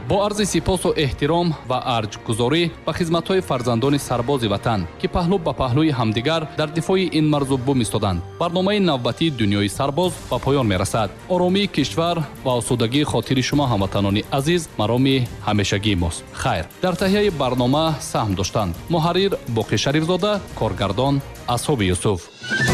бо арзи сипосу эҳтиром ва арҷгузорӣ ба хизматҳои фарзандони сарбози ватан ки паҳлӯ ба паҳлӯи ҳамдигар дар дифои ин марзу бум истоданд, барномаи навбатии дунёи сарбоз ба поён мерасад. оромии кишвар ва осудагии хотири шумо ҳамватанони азиз мароми ҳамешагии мост. хайр, дар таҳияи барнома саҳм доштанд муҳаррир Боқӣ Шарифзода, коргардон Асҳоби Юсуф.